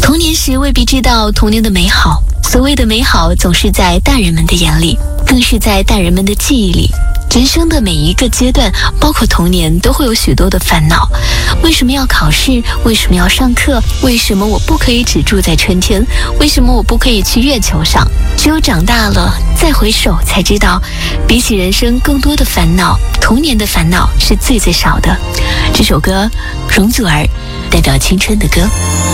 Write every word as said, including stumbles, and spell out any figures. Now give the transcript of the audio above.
童年时未必知道童年的美好，所谓的美好总是在大人们的眼里，更是在大人们的记忆里。人生的每一个阶段，包括童年，都会有许多的烦恼。为什么要考试？为什么要上课？为什么我不可以只住在春天？为什么我不可以去月球上？只有长大了再回首，才知道比起人生更多的烦恼，童年的烦恼是最最少的。这首歌容祖儿代表青春的歌。